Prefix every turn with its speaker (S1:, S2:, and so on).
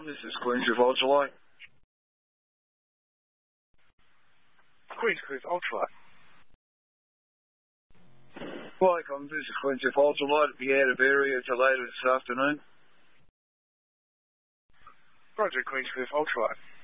S1: Welcome, this is Queenscliff Ultralight.
S2: Queenscliff Ultralight.
S1: Welcome, this is Queenscliff Ultralight. Be out of area till later this afternoon.
S2: Roger, Queenscliff Ultralight.